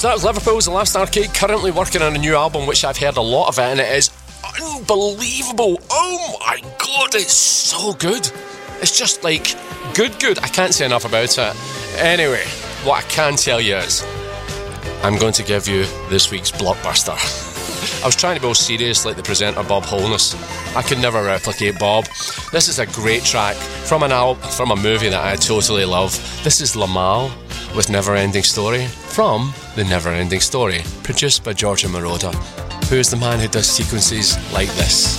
So that was Liverpool's The Last Arcade, currently working on a new album, which I've heard a lot of it, and it is unbelievable. Oh my god, it's so good. It's just like good. I can't say enough about it. Anyway, what I can tell you is I'm going to give you this week's blockbuster. I was trying to be all serious like the presenter Bob Holness. I could never replicate Bob. This is a great track from a movie that I totally love. This is Lamal with Never Ending Story from The Never Ending Story, produced by Giorgio Moroder, who is the man who does sequences like this.